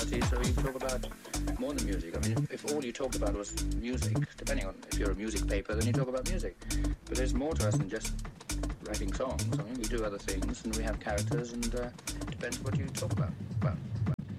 personality, so you talk about more than music. I mean, if all you talked about was music, depending on if you're a music paper, then you talk about music. But there's more to us than just writing songs. I mean, we do other things, and we have characters, and it depends what you talk about.